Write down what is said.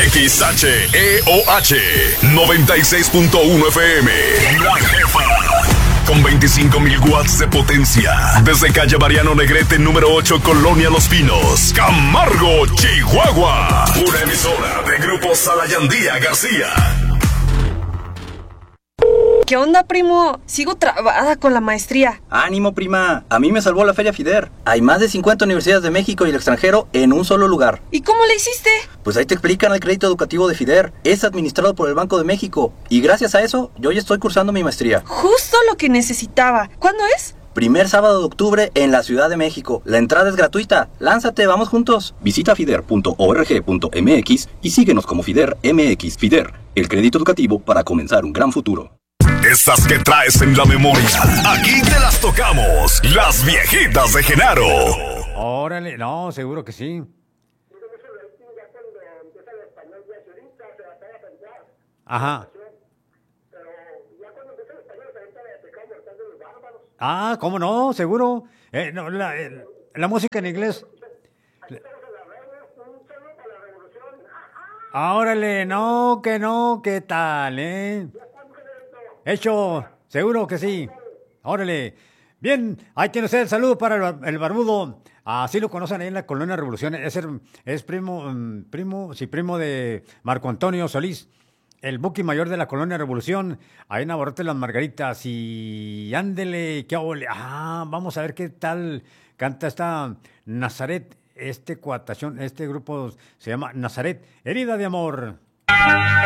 XHEOH 96.1 FM. La Jefa. Con 25,000 watts de potencia. Desde calle Mariano Negrete, número 8, Colonia Los Pinos, Camargo, Chihuahua. Una emisora de Grupo Salayandía García. ¿Qué onda, primo? Sigo trabada con la maestría. ¡Ánimo, prima! A mí me salvó la Feria FIDER. Hay más de 50 universidades de México y el extranjero en un solo lugar. ¿Y cómo le hiciste? Pues ahí te explican el crédito educativo de FIDER. Es administrado por el Banco de México. Y gracias a eso, yo ya estoy cursando mi maestría. Justo lo que necesitaba. ¿Cuándo es? Primer sábado de octubre en la Ciudad de México. La entrada es gratuita. Lánzate, vamos juntos. Visita fider.org.mx y síguenos como FIDER MX. FIDER, el crédito educativo para comenzar un gran futuro. Esas que traes en la memoria, aquí te las tocamos. Las viejitas de Genaro. Órale, no, seguro que sí. Ajá. Ah, ¿cómo no? Seguro. No, la música en inglés. Órale, no, ¿qué tal, Hecho, seguro que sí. Órale. Bien, ahí tiene usted el saludo para el barbudo. Así lo conocen ahí en la Colonia Revolución. Es primo de Marco Antonio Solís, el buki mayor de la Colonia Revolución, ahí en Abarrotes Las Margaritas. Y ándele, qué óvole. Vamos a ver qué tal canta esta Nazaret, este grupo se llama Nazaret, Herida de Amor.